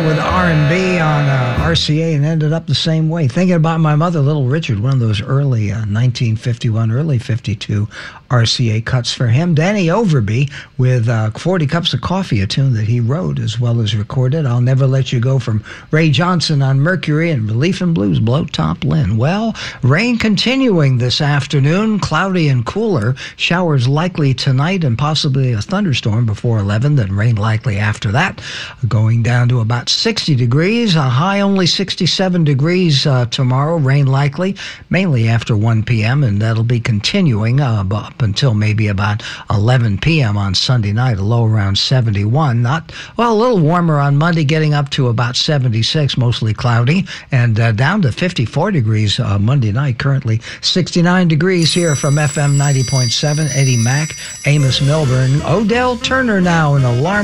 with R&B on RCA and ended up the same way. Thinking about my mother, Little Richard, one of those early 1951, early 52 RCA cuts for him. Danny Overby with 40 Cups of Coffee, a tune that he wrote as well as recorded. I'll Never Let You Go from Ray Johnson on Mercury, and Relief and Blues, Blow Top Lynn. Well, rain continuing this afternoon, cloudy and cooler. Showers likely tonight and possibly a thunderstorm before 11, then rain likely after that. Going down to about 60 degrees, a high only 67 degrees tomorrow, rain likely, mainly after 1 p.m., and that'll be continuing up until maybe about 11 p.m. on Sunday night, a low around 71. A little warmer on Monday, getting up to about 76, mostly cloudy, and down to 54 degrees Monday night, currently 69 degrees here from FM 90.7, Eddie Mack, Amos Milburn, Odell Turner now, an alarm